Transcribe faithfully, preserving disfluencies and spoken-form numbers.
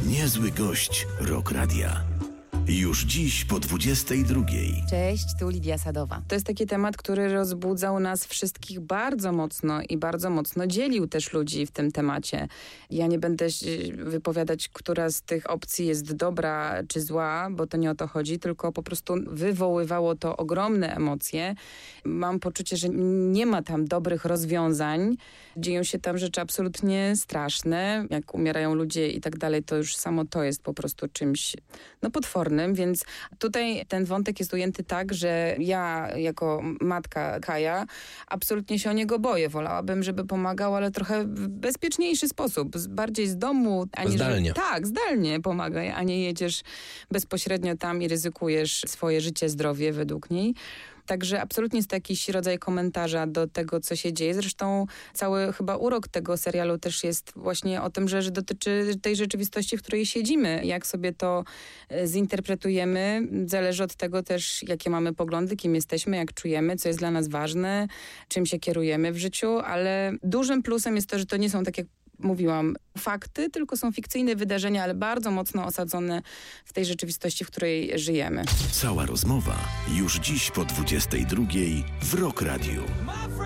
Niezły gość Rock Radia. Już dziś po dwudziestej drugiej. Cześć, tu Lidia Sadowa. To jest taki temat, który rozbudzał nas wszystkich bardzo mocno i bardzo mocno dzielił też ludzi w tym temacie. Ja nie będę wypowiadać, która z tych opcji jest dobra czy zła, bo to nie o to chodzi, tylko po prostu wywoływało to ogromne emocje. Mam poczucie, że nie ma tam dobrych rozwiązań. Dzieją się tam rzeczy absolutnie straszne. Jak umierają ludzie i tak dalej, to już samo to jest po prostu czymś no potwornym. Więc tutaj ten wątek jest ujęty tak, że ja jako matka Kaja absolutnie się o niego boję. Wolałabym, żeby pomagał, ale trochę w bezpieczniejszy sposób. Bardziej z domu. A nie, zdalnie. Że, tak, zdalnie pomagaj, a nie jedziesz bezpośrednio tam i ryzykujesz swoje życie, zdrowie według niej. Także absolutnie jest to jakiś rodzaj komentarza do tego, co się dzieje. Zresztą cały chyba urok tego serialu też jest właśnie o tym, że, że dotyczy tej rzeczywistości, w której siedzimy. Jak sobie to zinterpretujemy, zależy od tego też, jakie mamy poglądy, kim jesteśmy, jak czujemy, co jest dla nas ważne, czym się kierujemy w życiu, ale dużym plusem jest to, że to nie są tak jak mówiłam, fakty, tylko są fikcyjne wydarzenia, ale bardzo mocno osadzone w tej rzeczywistości, w której żyjemy. Cała rozmowa już dziś po dwudziestej drugiej w Rock Radiu.